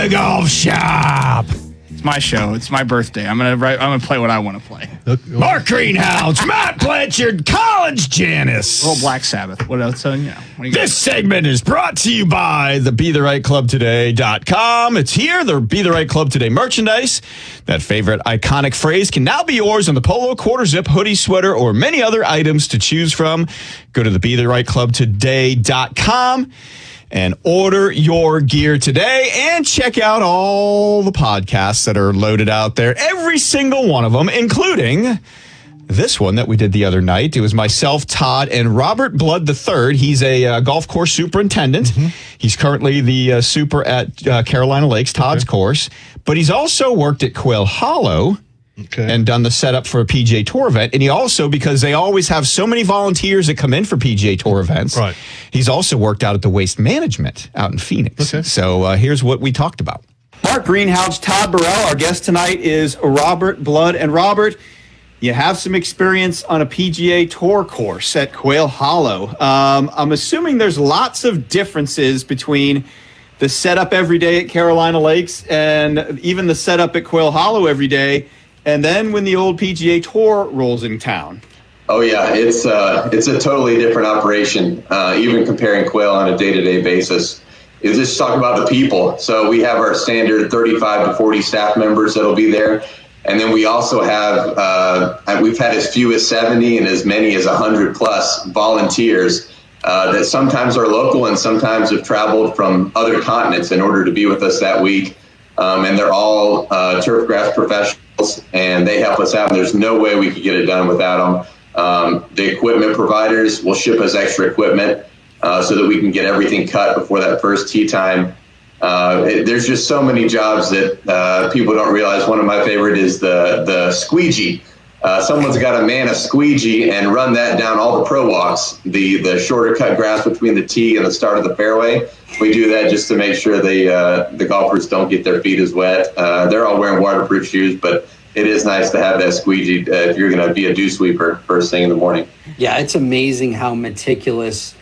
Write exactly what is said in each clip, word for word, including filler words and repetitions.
Golf Shop. It's my show. It's my birthday. I'm gonna write, I'm gonna play what I want to play. Mark Greenhouse, Matt Blanchard, Collins Janis. Little Black Sabbath. What else? Uh, you know, what do you This segment is brought to you by the Be The Right Club Today dot com. It's here, the Be The Right Club Today merchandise. That favorite iconic phrase can now be yours on the polo, quarter zip, hoodie, sweater, or many other items to choose from. Go to the Be The Right Club Today dot com and order your gear today, and check out all the podcasts that are loaded out there, every single one of them, including this one that we did the other night. It was myself, Todd, and Robert Blood the third. He's a uh, golf course superintendent. Mm-hmm. He's currently the uh, super at uh, Carolina Lakes, Todd's okay. course, but he's also worked at Quail Hollow. Okay. And done the setup for a P G A Tour event. And he also, because they always have so many volunteers that come in for P G A Tour events, right. he's also worked out at the Waste Management out in Phoenix. Okay. So uh, here's what we talked about. Mark Greenhouse, Todd Burrell. Our guest tonight is Robert Blood. And Robert, you have some experience on a P G A Tour course at Quail Hollow. Um, I'm assuming there's lots of differences between the setup every day at Carolina Lakes and even the setup at Quail Hollow every day. And then when the old P G A Tour rolls in town. Oh, yeah, it's uh, it's a totally different operation, uh, even comparing Quail on a day-to-day basis. It's just talk about the people. So we have our standard thirty-five to forty staff members that'll be there. And then we also have, uh, we've had as few as seventy and as many as one hundred plus volunteers uh, that sometimes are local and sometimes have traveled from other continents in order to be with us that week. Um, and they're all uh, turf grass professionals, and they help us out. And there's no way we could get it done without them. Um, the equipment providers will ship us extra equipment uh, so that we can get everything cut before that first tee time. Uh, it, there's just so many jobs that uh, people don't realize. One of my favorite is the the squeegee. Uh, someone's got to man a squeegee and run that down all the pro walks, the the shorter cut grass between the tee and the start of the fairway. We do that just to make sure the uh, the golfers don't get their feet as wet. Uh, they're all wearing waterproof shoes, but it is nice to have that squeegee uh, if you're going to be a dew sweeper first thing in the morning. Yeah, it's amazing how meticulous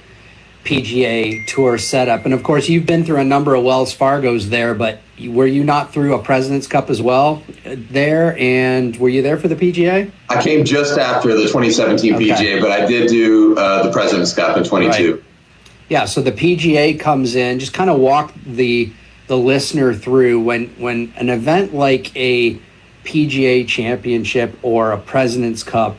P G A Tour setup. And of course, you've been through a number of Wells Fargos there, but were you not through a President's Cup as well there? And were you there for the P G A? I came just after the twenty seventeen okay. P G A, but I did do uh, the President's Cup in twenty-two. Right. Yeah, so the P G A comes in. Just kind of walk the the listener through when when an event like a P G A Championship or a President's Cup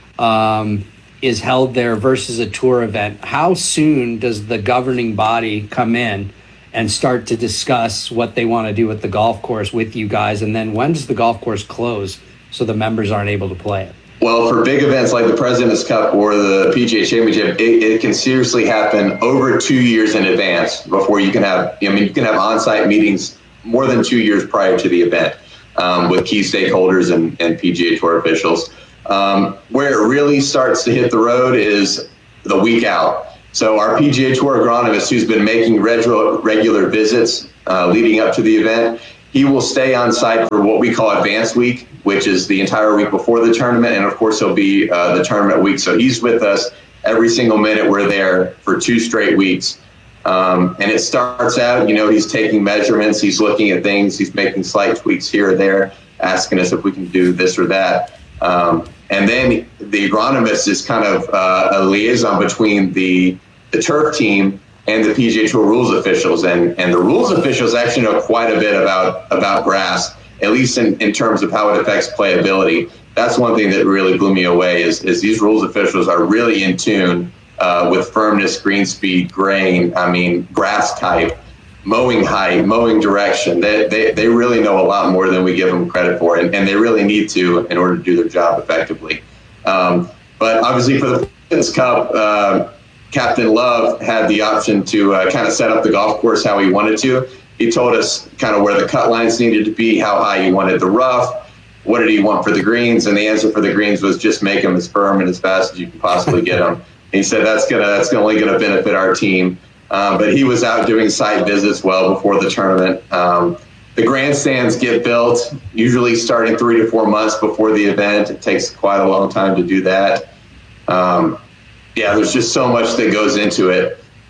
um, is held there versus a tour event. How soon does the governing body come in and start to discuss what they want to do with the golf course with you guys? And then when does the golf course close so the members aren't able to play it? Well, for big events like the President's Cup or the P G A Championship, it, it can seriously happen over two years in advance before you can have, I mean, you can have on-site meetings more than two years prior to the event um, with key stakeholders and, and P G A Tour officials. Um, where it really starts to hit the road is the week out. So our P G A Tour agronomist, who's been making regular, regular visits uh, leading up to the event, he will stay on site for what we call Advance Week, which is the entire week before the tournament. And of course, he'll be uh, the tournament week. So he's with us every single minute we're there for two straight weeks. Um, and it starts out, you know, he's taking measurements, he's looking at things, he's making slight tweaks here or there, asking us if we can do this or that. Um, and then the agronomist is kind of uh, a liaison between the, the turf team and the P G A Tour rules officials. And, and the rules officials actually know quite a bit about, about grass, at least in, in terms of how it affects playability. That's one thing that really blew me away is, is these rules officials are really in tune uh, with firmness, green speed, grain, I mean, grass type, mowing height, mowing direction. They, they, they really know a lot more than we give them credit for, and, and they really need to in order to do their job effectively. Um, but obviously for the President's Cup, uh, Captain Love had the option to uh, kind of set up the golf course how he wanted to. He told us kind of where the cut lines needed to be, how high he wanted the rough, what did he want for the greens, and the answer for the greens was just make them as firm and as fast as you can possibly get them. He said that's gonna that's only gonna benefit our team. Um, but he was out doing site visits well before the tournament. Um, the grandstands get built usually starting three to four months before the event. It takes quite a long time to do that. Um, yeah, there's just so much that goes into it.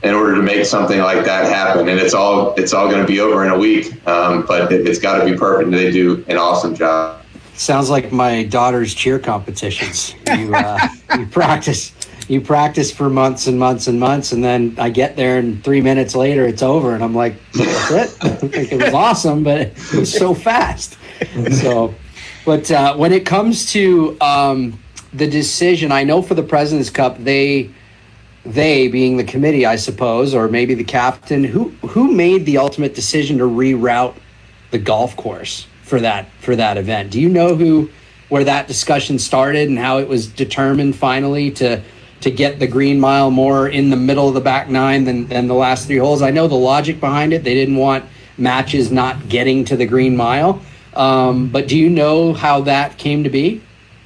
in order to make something like that happen. And it's all it's all going to be over in a week, um, but it, it's got to be perfect. They do an awesome job. Sounds like my daughter's cheer competitions. You uh, you practice you practice for months and months and months, and then I get there, and three minutes later it's over, and I'm like, that's it. Like, it was awesome, but it was so fast. So, but uh, when it comes to um, the decision, I know for the President's Cup, they they being the committee, I suppose, or maybe the captain, who who made the ultimate decision to reroute the golf course for that for that event. Do you know who where that discussion started and how it was determined finally to to get the Green Mile more in the middle of the back nine than, than the last three holes? I know the logic behind it. They didn't want matches not getting to the Green Mile. Um, but do you know how that came to be?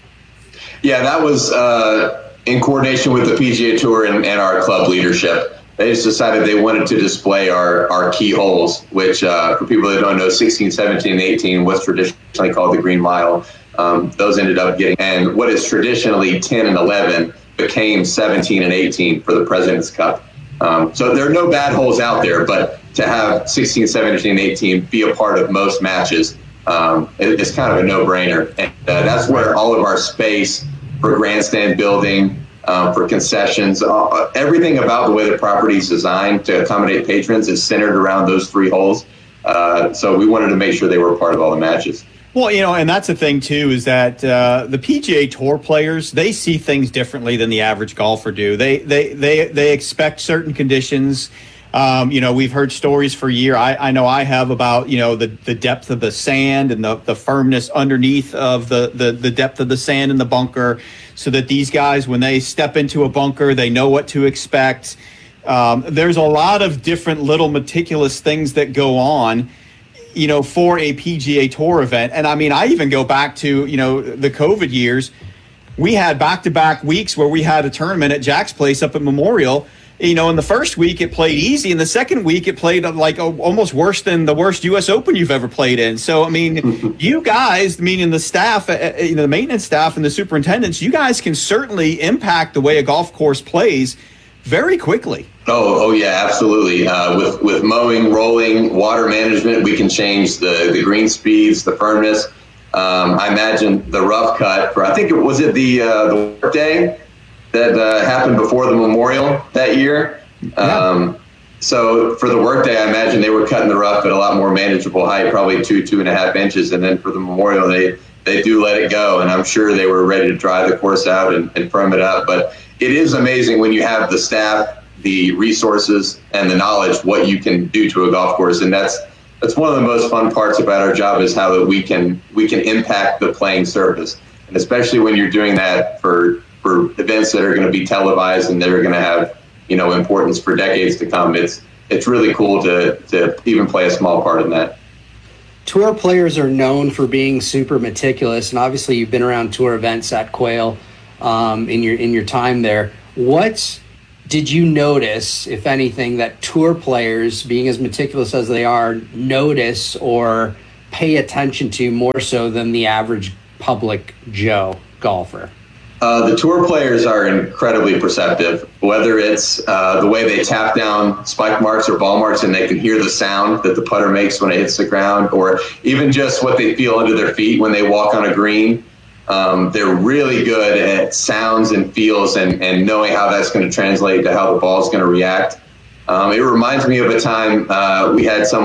Yeah, that was uh, in coordination with the P G A Tour and, and our club leadership. They just decided they wanted to display our, our key holes, which uh, for people that don't know, sixteen, seventeen, and eighteen was traditionally called the Green Mile. Um, those ended up getting, and what is traditionally ten and eleven became seventeen and eighteen for the President's Cup. Um, so there are no bad holes out there, but to have sixteen, seventeen, and eighteen be a part of most matches, um, it, it's kind of a no-brainer. And uh, that's where all of our space for grandstand building, Um, for concessions, uh, everything about the way the property is designed to accommodate patrons is centered around those three holes. Uh, so we wanted to make sure they were a part of all the matches. Well, you know, and that's the thing, too, is that uh, the P G A Tour players, they see things differently than the average golfer do. They they they, they expect certain conditions. Um, you know, we've heard stories for a year. I, I know I have about, you know, the, the depth of the sand and the, the firmness underneath of the, the, the depth of the sand in the bunker, so that these guys, when they step into a bunker, they know what to expect. Um, there's a lot of different little meticulous things that go on, you know, for a P G A Tour event. And I mean, I even go back to, you know, the COVID years. We had back-to-back weeks where we had a tournament at Jack's Place up at Memorial. You know, in the first week it played easy. In the second week it played like almost worse than the worst U S Open you've ever played in. So, I mean, you guys, meaning the staff, you know, the maintenance staff and the superintendents, you guys can certainly impact the way a golf course plays very quickly. Oh, oh yeah, absolutely. Uh, with with mowing, rolling, water management, we can change the, the green speeds, the firmness. Um, I imagine the rough cut for, I think it was it the uh, the workday that uh, happened before the Memorial that year. Um, so for the workday, I imagine they were cutting the rough at a lot more manageable height, probably two, two and a half inches. And then for the Memorial, they, they do let it go. And I'm sure they were ready to dry the course out and, and firm it up. But it is amazing when you have the staff, the resources, and the knowledge, what you can do to a golf course. And that's that's one of the most fun parts about our job, is how that we can we can impact the playing surface. And especially when you're doing that for for events that are going to be televised and they're going to have, you know, importance for decades to come. It's it's really cool to to even play a small part in that. Tour players are known for being super meticulous, and obviously you've been around tour events at Quail um, in your in your time there. What did you notice, if anything, that tour players, being as meticulous as they are, notice or pay attention to more so than the average public Joe golfer? Uh, the tour players are incredibly perceptive, whether it's uh, the way they tap down spike marks or ball marks and they can hear the sound that the putter makes when it hits the ground, or even just what they feel under their feet when they walk on a green. Um, they're really good at sounds and feels and, and knowing how that's going to translate to how the ball is going to react. Um, it reminds me of a time uh, we had someone